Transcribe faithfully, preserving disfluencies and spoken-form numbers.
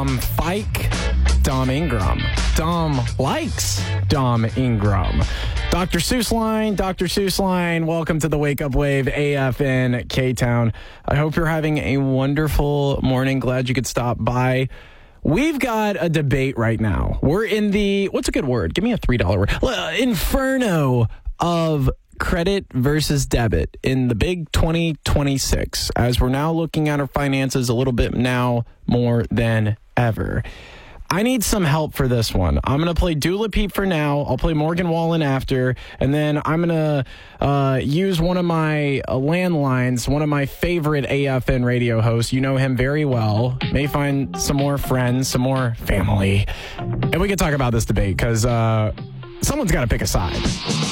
Dom Fike, Dom Ingram. Dom likes Dom Ingram. Doctor Seuss Line, Doctor Seuss Line, welcome to the Wake Up Wave, A F N K-Town. I hope you're having a wonderful morning. Glad you could stop by. We've got a debate right now. We're in the, what's a good word? Give me a three dollar word. Uh, inferno of credit versus debit in the big twenty twenty-six, as we're now looking at our finances a little bit now more than ever. I need some help for this one. I'm going to play Dula Peep for now. I'll play Morgan Wallen after. And then I'm going to uh, use one of my uh, landlines, one of my favorite A F N radio hosts. You know him very well. May find some more friends, some more family. And we can talk about this debate because uh, someone's got to pick a side.